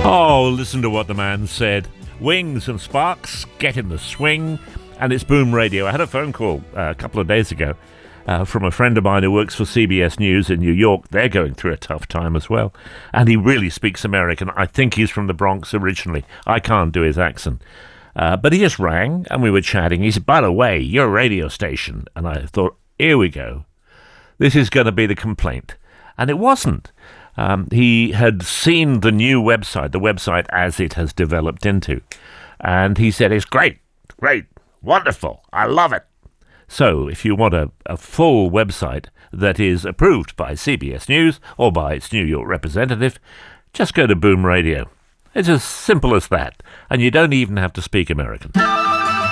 Oh, listen to what the man said. Wings and Sparks, get in the swing. And it's Boom Radio. I had a phone call a couple of days ago from a friend of mine who works for CBS News in New York. They're going through a tough time as well. And he really speaks American. I think he's from the Bronx originally. I can't do his accent. But he just rang and we were chatting. He said, by the way, your radio station. And I thought, here we go. This is going to be the complaint. And it wasn't. He had seen the new website, the website as it has developed into. And he said, it's great, wonderful, I love it. So if you want a full website that is approved by CBS News or by its New York representative, just go to Boom Radio. It's as simple as that. And you don't even have to speak American.